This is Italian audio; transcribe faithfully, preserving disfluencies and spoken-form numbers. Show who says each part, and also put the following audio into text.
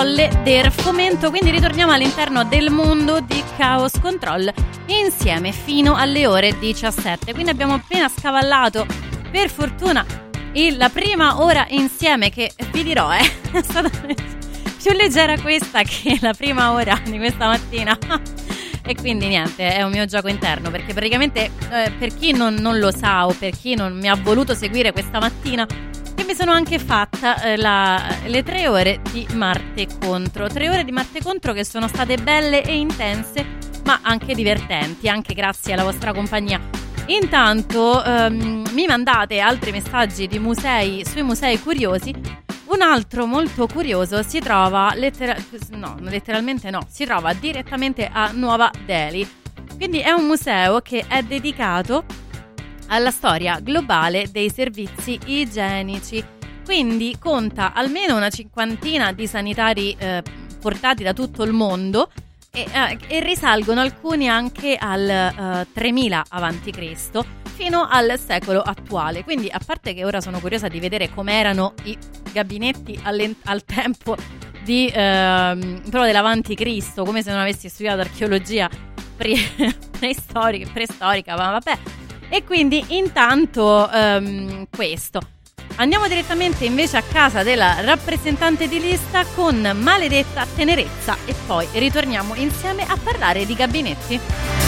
Speaker 1: Colle del Fomento. Quindi ritorniamo all'interno del mondo di Chaos Control insieme fino alle ore diciassette. Quindi abbiamo appena scavallato, per fortuna, il, la prima ora insieme, che vi dirò eh, è stata più leggera questa che la prima ora di questa mattina. E quindi niente, è un mio gioco interno, perché praticamente eh, per chi non, non lo sa o per chi non mi ha voluto seguire questa mattina, che mi sono anche fatta eh, la, le tre ore di Marte Contro. Tre ore di Marte Contro che sono state belle e intense, ma anche divertenti, anche grazie alla vostra compagnia. Intanto ehm, mi mandate altri messaggi di musei, sui musei curiosi. Un altro molto curioso si trova lettera- no, letteralmente no, si trova direttamente a Nuova Delhi. Quindi è un museo che è dedicato alla storia globale dei servizi igienici. Quindi conta almeno una cinquantina di sanitari eh, portati da tutto il mondo e, eh, e risalgono alcuni anche al eh, tremila avanti Cristo fino al secolo attuale. Quindi, a parte che ora sono curiosa di vedere com'erano i gabinetti al tempo di ehm, però dell'avanti Cristo, come se non avessi studiato archeologia pre- preistorica, preistorica, ma vabbè. E quindi intanto ehm, questo. Andiamo direttamente invece a casa della rappresentante di lista con Maledetta Tenerezza e poi ritorniamo insieme a parlare di gabinetti.